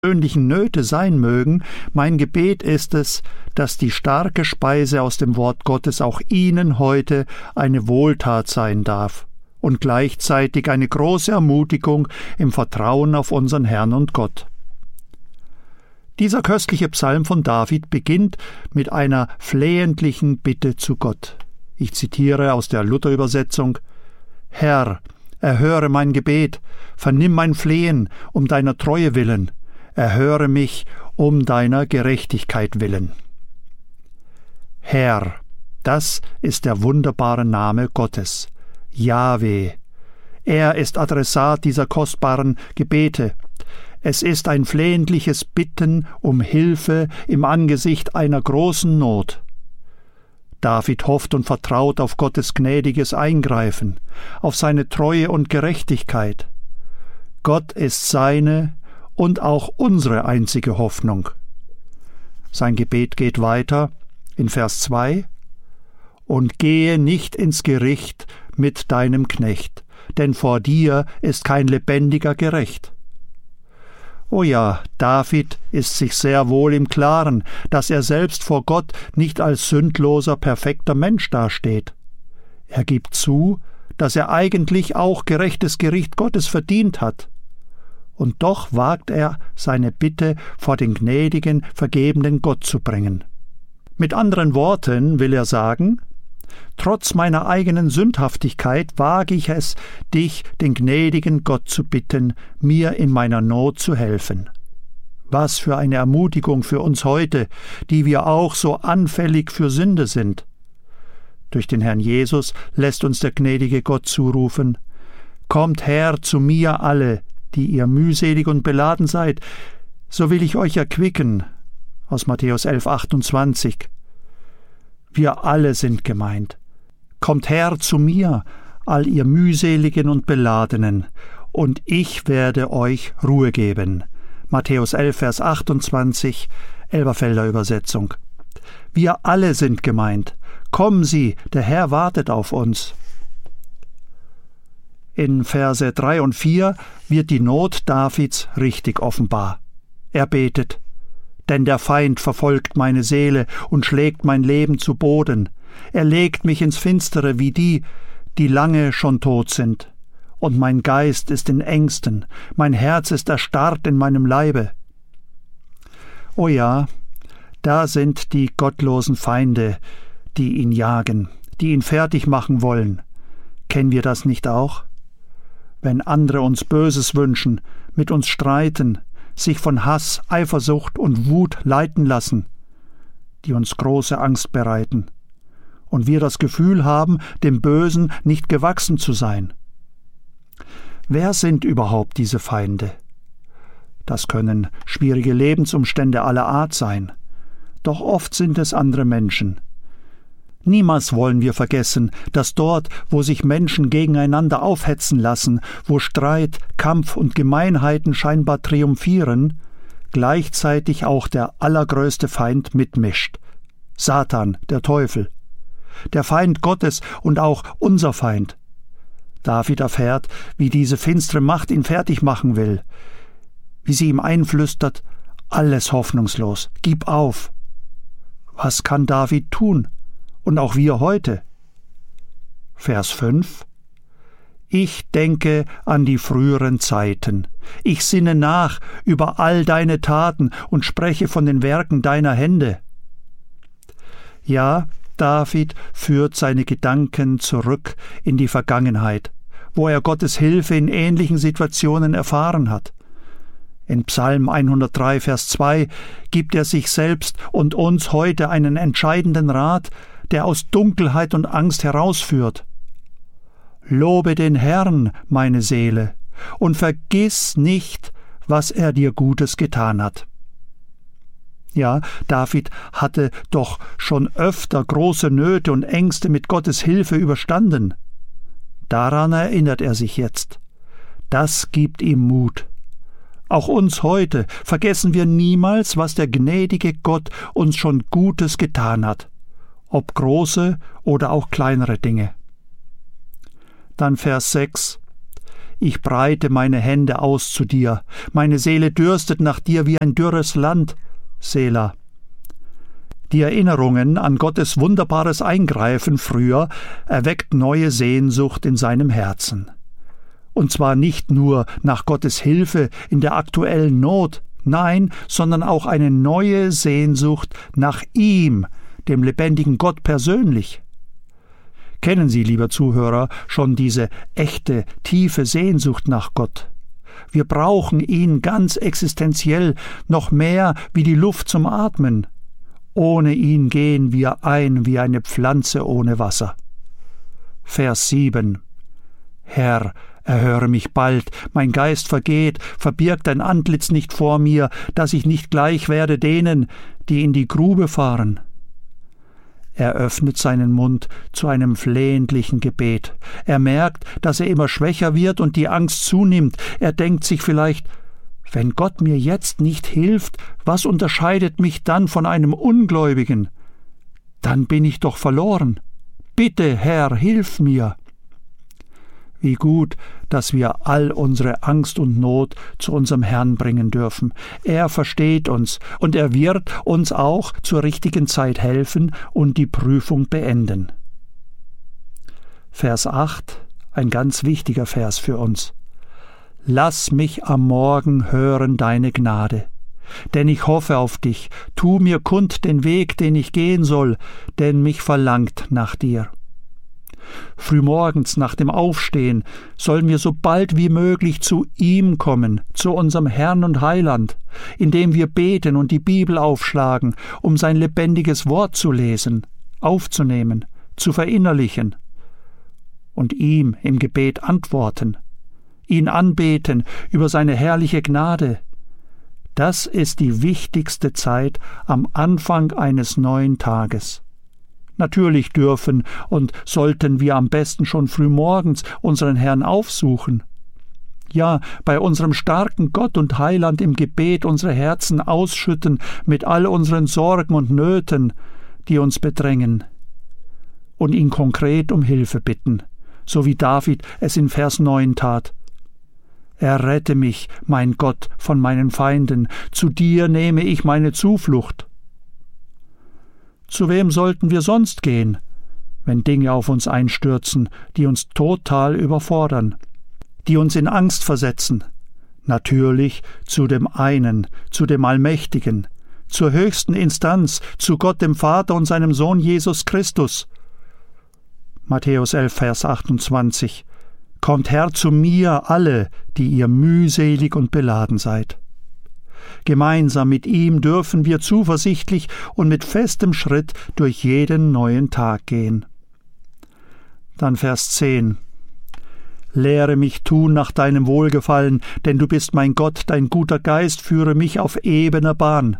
persönlichen Nöte sein mögen, mein Gebet ist es, dass die starke Speise aus dem Wort Gottes auch Ihnen heute eine Wohltat sein darf und gleichzeitig eine große Ermutigung im Vertrauen auf unseren Herrn und Gott. Dieser köstliche Psalm von David beginnt mit einer flehentlichen Bitte zu Gott. Ich zitiere aus der Luther-Übersetzung: Herr, erhöre mein Gebet, vernimm mein Flehen um deiner Treue willen, erhöre mich um deiner Gerechtigkeit willen. Herr, das ist der wunderbare Name Gottes, Jahwe. Er ist Adressat dieser kostbaren Gebete. Es ist ein flehentliches Bitten um Hilfe im Angesicht einer großen Not. David hofft und vertraut auf Gottes gnädiges Eingreifen, auf seine Treue und Gerechtigkeit. Gott ist seine und auch unsere einzige Hoffnung. Sein Gebet geht weiter in Vers 2: Und gehe nicht ins Gericht mit deinem Knecht, denn vor dir ist kein Lebendiger gerecht. Oh ja, David ist sich sehr wohl im Klaren, dass er selbst vor Gott nicht als sündloser, perfekter Mensch dasteht. Er gibt zu, dass er eigentlich auch gerechtes Gericht Gottes verdient hat. Und doch wagt er, seine Bitte vor den gnädigen, vergebenden Gott zu bringen. Mit anderen Worten will er sagen: Trotz meiner eigenen Sündhaftigkeit wage ich es, dich, den gnädigen Gott, zu bitten, mir in meiner Not zu helfen. Was für eine Ermutigung für uns heute, die wir auch so anfällig für Sünde sind. Durch den Herrn Jesus lässt uns der gnädige Gott zurufen: Kommt her zu mir alle, die ihr mühselig und beladen seid, so will ich euch erquicken. Aus Matthäus 11,28. Wir alle sind gemeint. Kommt her zu mir, all ihr mühseligen und Beladenen, und ich werde euch Ruhe geben. Matthäus 11, Vers 28, Elberfelder Übersetzung. Wir alle sind gemeint. Kommen Sie, der Herr wartet auf uns. In Verse 3 und 4 wird die Not Davids richtig offenbar. Er betet: Denn der Feind verfolgt meine Seele und schlägt mein Leben zu Boden. Er legt mich ins Finstere wie die, die lange schon tot sind. Und mein Geist ist in Ängsten, mein Herz ist erstarrt in meinem Leibe. O ja, da sind die gottlosen Feinde, die ihn jagen, die ihn fertig machen wollen. Kennen wir das nicht auch? Wenn andere uns Böses wünschen, mit uns streiten, sich von Hass, Eifersucht und Wut leiten lassen, die uns große Angst bereiten, und wir das Gefühl haben, dem Bösen nicht gewachsen zu sein. Wer sind überhaupt diese Feinde? Das können schwierige Lebensumstände aller Art sein, doch oft sind es andere Menschen. Niemals wollen wir vergessen, dass dort, wo sich Menschen gegeneinander aufhetzen lassen, wo Streit, Kampf und Gemeinheiten scheinbar triumphieren, gleichzeitig auch der allergrößte Feind mitmischt: Satan, der Teufel, der Feind Gottes und auch unser Feind. David erfährt, wie diese finstere Macht ihn fertig machen will, wie sie ihm einflüstert: Alles hoffnungslos, gib auf. Was kann David tun? Und auch wir heute. Vers 5: Ich denke an die früheren Zeiten. Ich sinne nach über all deine Taten und spreche von den Werken deiner Hände. Ja, David führt seine Gedanken zurück in die Vergangenheit, wo er Gottes Hilfe in ähnlichen Situationen erfahren hat. In Psalm 103, Vers 2 gibt er sich selbst und uns heute einen entscheidenden Rat, der aus Dunkelheit und Angst herausführt. Lobe den Herrn, meine Seele, und vergiss nicht, was er dir Gutes getan hat. Ja, David hatte doch schon öfter große Nöte und Ängste mit Gottes Hilfe überstanden. Daran erinnert er sich jetzt. Das gibt ihm Mut. Auch uns heute vergessen wir niemals, was der gnädige Gott uns schon Gutes getan hat, ob große oder auch kleinere Dinge. Dann Vers 6: Ich breite meine Hände aus zu dir. Meine Seele dürstet nach dir wie ein dürres Land. Selah. Die Erinnerungen an Gottes wunderbares Eingreifen früher erweckt neue Sehnsucht in seinem Herzen. Und zwar nicht nur nach Gottes Hilfe in der aktuellen Not, nein, sondern auch eine neue Sehnsucht nach ihm, dem lebendigen Gott persönlich. Kennen Sie, lieber Zuhörer, schon diese echte, tiefe Sehnsucht nach Gott? Wir brauchen ihn ganz existenziell, noch mehr wie die Luft zum Atmen. Ohne ihn gehen wir ein wie eine Pflanze ohne Wasser. Vers 7. Herr, erhöre mich bald, mein Geist vergeht, verbirg dein Antlitz nicht vor mir, dass ich nicht gleich werde denen, die in die Grube fahren. Er öffnet seinen Mund zu einem flehentlichen Gebet. Er merkt, dass er immer schwächer wird und die Angst zunimmt. Er denkt sich vielleicht, wenn Gott mir jetzt nicht hilft, was unterscheidet mich dann von einem Ungläubigen? Dann bin ich doch verloren. Bitte, Herr, hilf mir. Wie gut, dass wir all unsere Angst und Not zu unserem Herrn bringen dürfen. Er versteht uns und er wird uns auch zur richtigen Zeit helfen und die Prüfung beenden. Vers 8, ein ganz wichtiger Vers für uns. Lass mich am Morgen hören deine Gnade. Denn ich hoffe auf dich, tu mir kund den Weg, den ich gehen soll, denn mich verlangt nach dir. Frühmorgens nach dem Aufstehen sollen wir so bald wie möglich zu ihm kommen, zu unserem Herrn und Heiland, indem wir beten und die Bibel aufschlagen, um sein lebendiges Wort zu lesen, aufzunehmen, zu verinnerlichen und ihm im Gebet antworten, ihn anbeten über seine herrliche Gnade. Das ist die wichtigste Zeit am Anfang eines neuen Tages. Natürlich dürfen und sollten wir am besten schon frühmorgens unseren Herrn aufsuchen. Ja, bei unserem starken Gott und Heiland im Gebet unsere Herzen ausschütten mit all unseren Sorgen und Nöten, die uns bedrängen, und ihn konkret um Hilfe bitten, so wie David es in Vers 9 tat. Errette mich, mein Gott, von meinen Feinden, zu dir nehme ich meine Zuflucht. Zu wem sollten wir sonst gehen, wenn Dinge auf uns einstürzen, die uns total überfordern, die uns in Angst versetzen? Natürlich zu dem einen, zu dem Allmächtigen, zur höchsten Instanz, zu Gott dem Vater und seinem Sohn Jesus Christus. Matthäus 11, Vers 28. Kommt her zu mir alle, die ihr mühselig und beladen seid. Gemeinsam mit ihm dürfen wir zuversichtlich und mit festem Schritt durch jeden neuen Tag gehen. Dann Vers 10. Lehre mich tun nach deinem Wohlgefallen, denn du bist mein Gott, dein guter Geist führe mich auf ebener Bahn.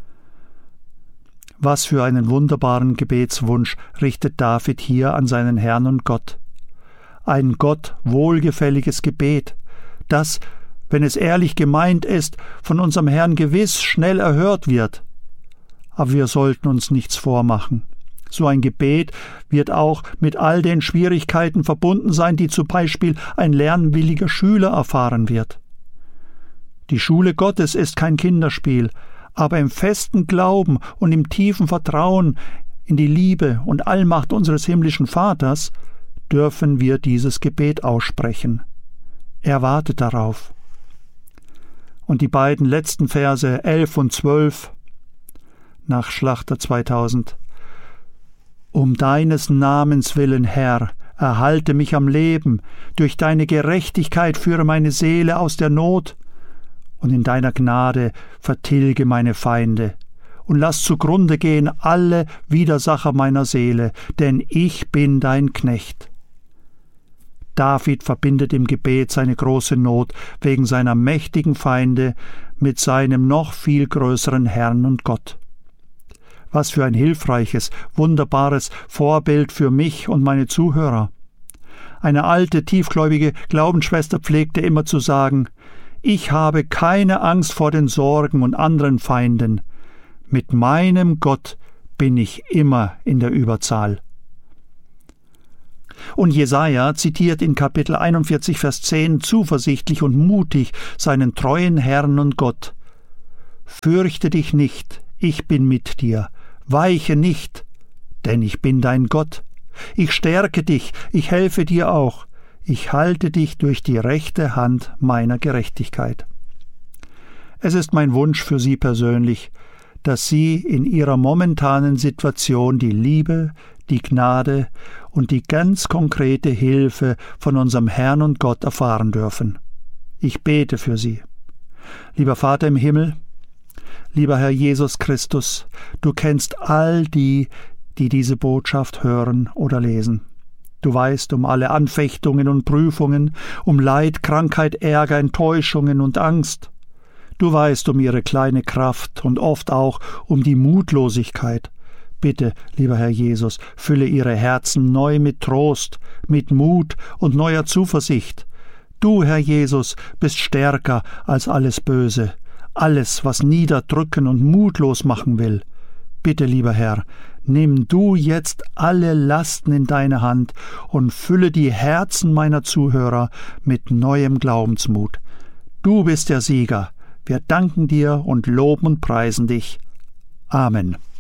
Was für einen wunderbaren Gebetswunsch richtet David hier an seinen Herrn und Gott. Ein Gott wohlgefälliges Gebet, das, wenn es ehrlich gemeint ist, von unserem Herrn gewiss schnell erhört wird. Aber wir sollten uns nichts vormachen. So ein Gebet wird auch mit all den Schwierigkeiten verbunden sein, die zum Beispiel ein lernwilliger Schüler erfahren wird. Die Schule Gottes ist kein Kinderspiel, aber im festen Glauben und im tiefen Vertrauen in die Liebe und Allmacht unseres himmlischen Vaters dürfen wir dieses Gebet aussprechen. Er wartet darauf. Und die beiden letzten Verse 11 und 12 nach Schlachter 2000. Um deines Namens willen, Herr, erhalte mich am Leben, durch deine Gerechtigkeit führe meine Seele aus der Not, und in deiner Gnade vertilge meine Feinde, und lass zugrunde gehen alle Widersacher meiner Seele, denn ich bin dein Knecht. David verbindet im Gebet seine große Not wegen seiner mächtigen Feinde mit seinem noch viel größeren Herrn und Gott. Was für ein hilfreiches, wunderbares Vorbild für mich und meine Zuhörer. Eine alte, tiefgläubige Glaubensschwester pflegte immer zu sagen, ich habe keine Angst vor den Sorgen und anderen Feinden. Mit meinem Gott bin ich immer in der Überzahl. Und Jesaja zitiert in Kapitel 41, Vers 10 zuversichtlich und mutig seinen treuen Herrn und Gott. Fürchte dich nicht, ich bin mit dir, weiche nicht, denn ich bin dein Gott. Ich stärke dich, ich helfe dir auch, ich halte dich durch die rechte Hand meiner Gerechtigkeit. Es ist mein Wunsch für Sie persönlich, dass Sie in Ihrer momentanen Situation die Liebe, die Gnade und die ganz konkrete Hilfe von unserem Herrn und Gott erfahren dürfen. Ich bete für Sie. Lieber Vater im Himmel, lieber Herr Jesus Christus, du kennst all die, die diese Botschaft hören oder lesen. Du weißt um alle Anfechtungen und Prüfungen, um Leid, Krankheit, Ärger, Enttäuschungen und Angst. Du weißt um ihre kleine Kraft und oft auch um die Mutlosigkeit. Bitte, lieber Herr Jesus, fülle ihre Herzen neu mit Trost, mit Mut und neuer Zuversicht. Du, Herr Jesus, bist stärker als alles Böse, alles, was niederdrücken und mutlos machen will. Bitte, lieber Herr, nimm du jetzt alle Lasten in deine Hand und fülle die Herzen meiner Zuhörer mit neuem Glaubensmut. Du bist der Sieger. Wir danken dir und loben und preisen dich. Amen.